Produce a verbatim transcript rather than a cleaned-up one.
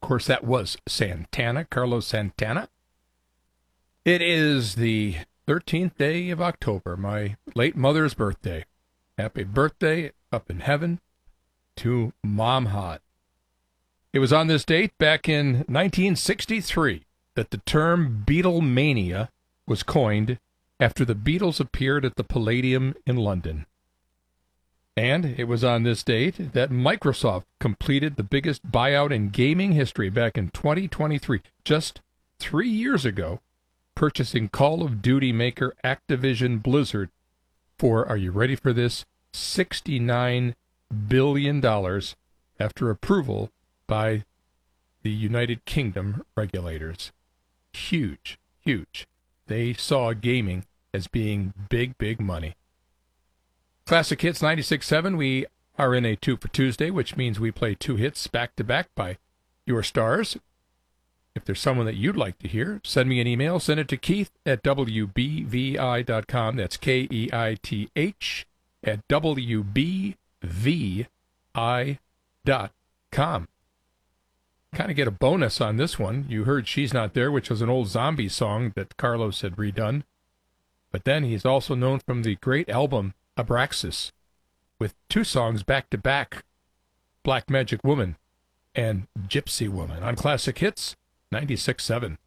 course, that was Santana, Carlos Santana. It is the thirteenth day of October, my late mother's birthday. Happy birthday up in heaven to Mom Hot. It was on this date back in nineteen sixty-three that the term Beatlemania was coined after the Beatles appeared at the Palladium in London. And it was on this date that Microsoft completed the biggest buyout in gaming history back in twenty twenty-three, just three years ago, purchasing Call of Duty maker Activision Blizzard for, are you ready for this, sixty-nine billion dollars after approval by the United Kingdom regulators. Huge, huge. They saw gaming as being big, big money. Classic Hits ninety-six point seven, we are in a two for Tuesday, which means we play two hits back-to-back by your stars. If there's someone that you'd like to hear, send me an email. Send it to Keith at W B V I dot com. That's K E I T H at W B V I dot com. Kind of get a bonus on this one. You heard She's Not There, which was an old zombie song that Carlos had redone. But then he's also known from the great album Abraxas, with two songs back-to-back, Black Magic Woman and Gypsy Woman, on Classic Hits ninety-six point seven.